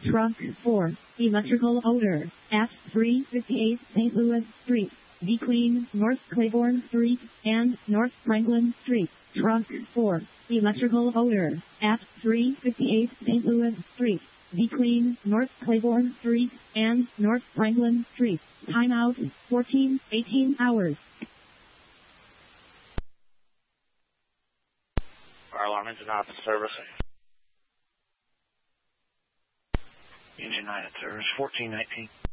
Truck 4, electrical odor, at 358 St. Louis Street, between North Claiborne Street and North Franklin Street. Truck 4, electrical odor, at 358 St. Louis Street, between North Claiborne Street and North Franklin Street. Timeout, 18 hours. Fire alarm engine off service. Engine 9 at service, 1419.